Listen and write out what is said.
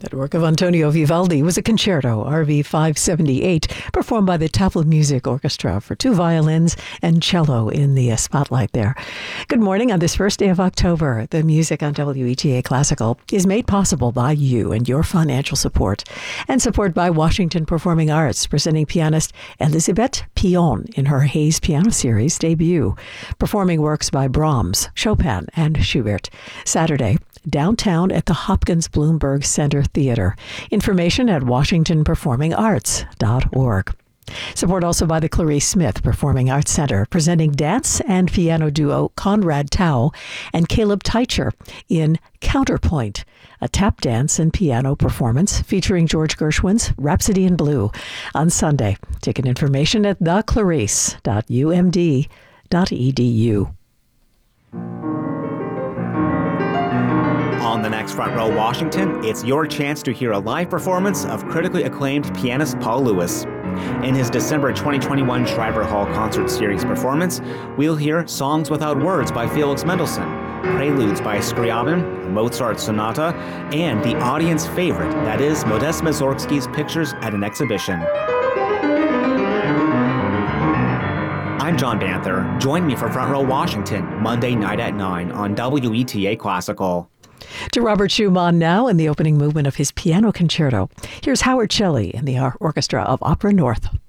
That work of Antonio Vivaldi was a concerto, RV 578, performed by the Tafel Music Orchestra for 2 violins and cello in the spotlight there. Good morning on this first day of October. The music on WETA Classical is made possible by you and your financial support, and support by Washington Performing Arts, presenting pianist Elisabeth Pion in her Hayes Piano Series debut, performing works by Brahms, Chopin, and Schubert. Saturday, downtown at the Hopkins Bloomberg Center Theater. Information at washingtonperformingarts.org. Support also by the Clarice Smith Performing Arts Center, presenting dance and piano duo Conrad Tao and Caleb Teicher in Counterpoint, a tap dance and piano performance featuring George Gershwin's Rhapsody in Blue on Sunday. Ticket information at theclarice.umd.edu. On the next Front Row Washington, it's your chance to hear a live performance of critically acclaimed pianist Paul Lewis. In his December 2021 Shriver Hall Concert Series performance, we'll hear Songs Without Words by Felix Mendelssohn, Preludes by Scriabin, a Mozart Sonata, and the audience favorite, that is Modest Mussorgsky's Pictures at an Exhibition. I'm John Banther. Join me for Front Row Washington, Monday night at 9 on WETA Classical. To Robert Schumann now in the opening movement of his piano concerto. Here's Howard Shelley in the orchestra of Opera North.